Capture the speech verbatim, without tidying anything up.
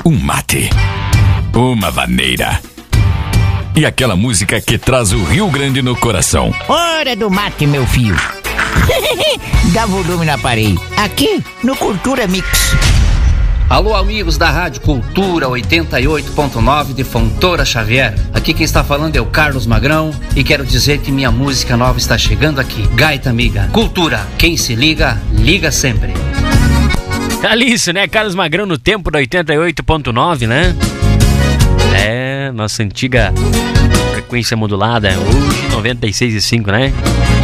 um mate, uma vaneira e aquela música que traz o Rio Grande no coração. Hora do mate, meu filho. Dá volume na parede. Aqui no Cultura Mix. Alô, amigos da Rádio Cultura oitenta e oito ponto nove de Fontoura Xavier. Aqui quem está falando é o Carlos Magrão e quero dizer que minha música nova está chegando aqui. Gaita Amiga. Cultura. Quem se liga, liga sempre. Ali isso, né? Carlos Magrão no tempo da oitenta e oito ponto nove, né? É, nossa antiga frequência modulada, hoje noventa e seis e cinco, né?